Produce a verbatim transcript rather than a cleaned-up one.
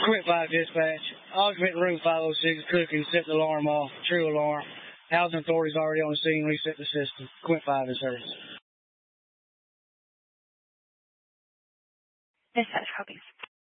Quint five dispatch. Occupant in room five oh six cooking. Set the alarm off. True alarm. Housing authorities already on the scene. Reset the system. Quint five in service. Dispatch copies.